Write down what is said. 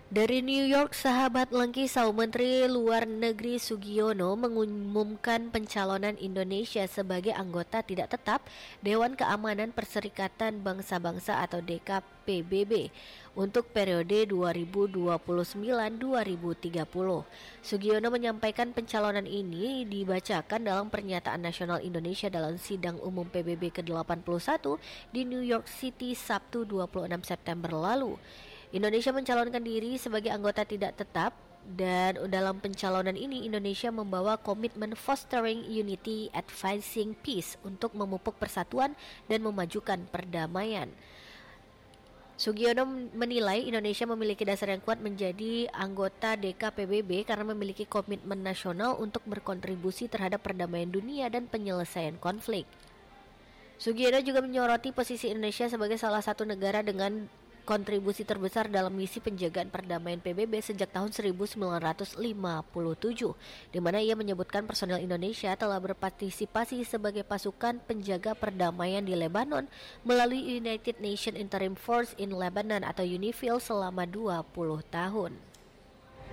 Dari New York, sahabat Lengki Sau Menteri Luar Negeri Sugiono mengumumkan pencalonan Indonesia sebagai anggota tidak tetap Dewan Keamanan Perserikatan Bangsa-Bangsa atau DKPBB untuk periode 2029-2030. Sugiono menyampaikan pencalonan ini dibacakan dalam pernyataan nasional Indonesia dalam sidang umum PBB ke-81 di New York City Sabtu 26 September lalu. Indonesia mencalonkan diri sebagai anggota tidak tetap dan dalam pencalonan ini Indonesia membawa komitmen fostering unity, advancing peace untuk memupuk persatuan dan memajukan perdamaian. Sugiono menilai Indonesia memiliki dasar yang kuat menjadi anggota DKPBB karena memiliki komitmen nasional untuk berkontribusi terhadap perdamaian dunia dan penyelesaian konflik. Sugiono juga menyoroti posisi Indonesia sebagai salah satu negara dengan kontribusi terbesar dalam misi penjagaan perdamaian PBB sejak tahun 1957, di mana ia menyebutkan personel Indonesia telah berpartisipasi sebagai pasukan penjaga perdamaian di Lebanon melalui United Nations Interim Force in Lebanon atau UNIFIL selama 20 tahun.